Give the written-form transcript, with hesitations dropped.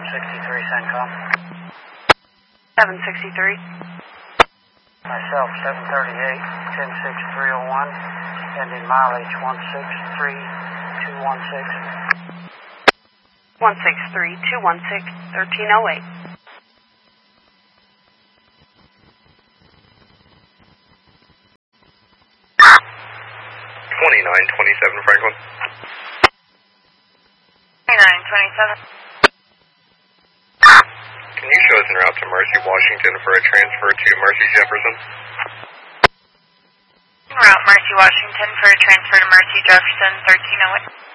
763 CENTCOM. 763. Myself, 738, 106-301, ending mileage 163-216. 163-216, 1308. 2927 Franklin. 2927. Can you show us en route to Mercy, Washington for a transfer to Mercy, Jefferson? En route Mercy, Washington for a transfer to Mercy, Jefferson, 1308.